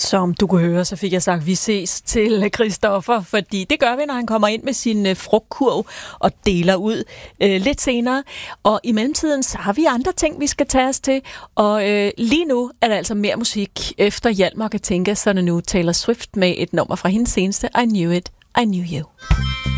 Som du kunne høre, så fik jeg sagt, at vi ses til Christoffer, fordi det gør vi, når han kommer ind med sin frugtkurv og deler ud lidt senere. Og i mellemtiden, så har vi andre ting, vi skal tage os til. Og lige nu er der altså mere musik efter Hjalmar Katinka, så er det nu Taylor Swift med et nummer fra hendes seneste, I Knew It, I Knew You.